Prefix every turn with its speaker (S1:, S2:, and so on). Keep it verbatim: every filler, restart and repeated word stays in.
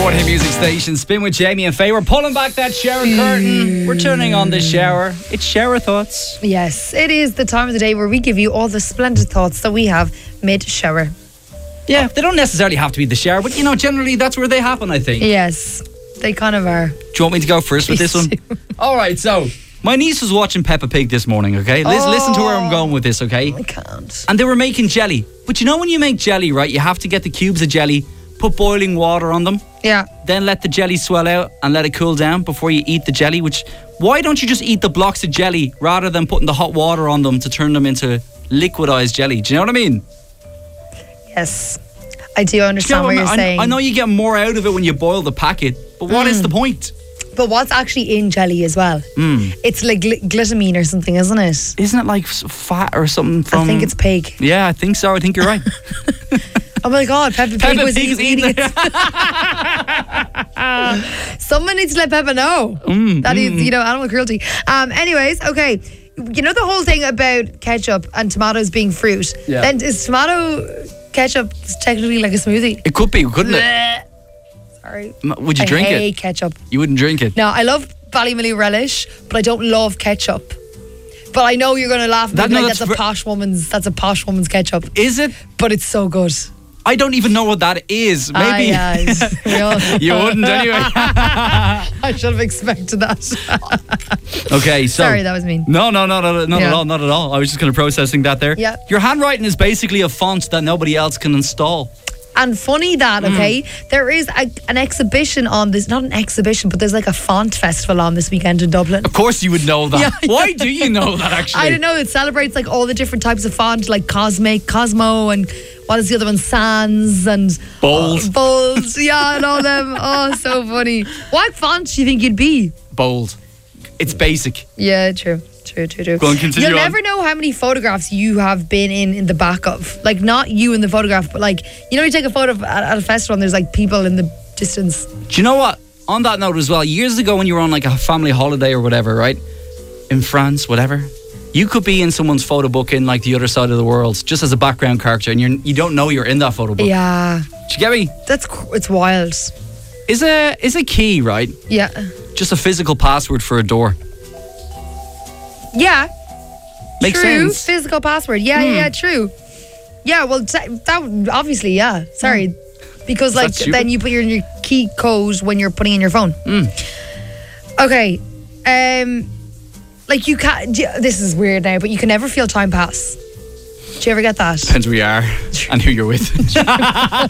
S1: One Hit Music Station. Spin with Jamie and Faye. We're pulling back that shower curtain. We're turning on the shower. It's shower thoughts.
S2: Yes, it is the time of the day where we give you all the splendid thoughts that we have mid-shower.
S1: Yeah, they don't necessarily have to be the shower, but you know, generally that's where they happen, I think.
S2: Yes, they kind of are.
S1: Do you want me to go first with this one? All right, so my niece was watching Peppa Pig this morning, okay? Liz,
S2: Oh.
S1: listen to where I'm going with this, okay?
S2: I can't.
S1: And they were making jelly. But you know when you make jelly, right, you have to get the cubes of jelly, put boiling water on them,
S2: Yeah.
S1: then let the jelly swell out and let it cool down before you eat the jelly, which, why don't you just eat the blocks of jelly rather than putting the hot water on them to turn them into liquidized jelly? Do you know what I mean?
S2: Yes. I do understand
S1: Do you know
S2: what
S1: I
S2: you're
S1: mean?
S2: saying.
S1: I, I know you get more out of it when you boil the packet, but what is the point?
S2: But what's actually in jelly as well?
S1: Mm.
S2: It's like gl- glutamine or something, isn't it?
S1: Isn't it like s- fat or something from...
S2: I think it's pig.
S1: Yeah, I think so. I think you're right.
S2: Oh my God, Peppa Pig
S1: Peppa
S2: was
S1: Pig's
S2: eating
S1: eating
S2: it. Someone needs to let Peppa know.
S1: Mm,
S2: that is,
S1: mm.
S2: you know, animal cruelty. Um. Anyways, okay. You know the whole thing about ketchup and tomatoes being fruit.
S1: Yeah.
S2: Then is tomato ketchup technically like a smoothie?
S1: It could be, couldn't it?
S2: Bleh. Sorry.
S1: M- Would you
S2: I
S1: drink
S2: hate
S1: it?
S2: ketchup.
S1: You wouldn't drink it?
S2: No, I love Ballymilly relish, but I don't love ketchup. But I know you're going to laugh at me
S1: That-
S2: like
S1: no,
S2: that's,
S1: that's
S2: a
S1: ver-
S2: posh woman's. That's a posh woman's ketchup.
S1: Is it?
S2: But it's so good.
S1: I don't even know what that is. Maybe.
S2: Ah, yeah, we all-
S1: You wouldn't anyway.
S2: I should have expected that.
S1: Okay, so...
S2: Sorry, that was mean.
S1: No, no, no, no, not
S2: Yeah.
S1: at all, not at all. I was just kind of processing that there.
S2: Yeah.
S1: Your handwriting is basically a font that nobody else can install.
S2: And funny that, okay, there is a, an exhibition on this, not an exhibition, but there's like a font festival on this weekend in Dublin.
S1: Of course you would know that.
S2: Yeah,
S1: Why
S2: yeah.
S1: do you know that, actually?
S2: I don't know, it celebrates like all the different types of font, like Cosmic, Cosmo, and what is the other one? Sans and
S1: Bold.
S2: uh, Bold, yeah, and all them. Oh, so funny. What font do you think you'd be?
S1: Bold. It's basic.
S2: Yeah, true. True, true, true.
S1: Go on, continue
S2: You'll
S1: on.
S2: never know how many photographs you have been in in the back of. Like, not you in the photograph, but like, you know, you take a photo of- at, at a festival and there's like people in the distance.
S1: Do you know what? On that note as well, years ago when you were on like a family holiday or whatever, right? In France, whatever. You could be in someone's photo book in like the other side of the world, just as a background character, and you're, you don't know you're in that photo book.
S2: Yeah.
S1: Do you get me?
S2: That's, cr- it's wild.
S1: Is a, is a key, right?
S2: Yeah.
S1: Just a physical password for a door.
S2: Yeah.
S1: Makes
S2: true.
S1: sense.
S2: Physical password. Yeah, yeah, yeah, true. Yeah, well, t- that would- obviously, yeah. Sorry. Because, like,
S1: that stupid?
S2: then you put your, your key code when you're putting in your phone. Okay. Um, like, you can't. d- This is weird now, but you can never feel time pass. Do you ever get that?
S1: Depends where you are and who you're with.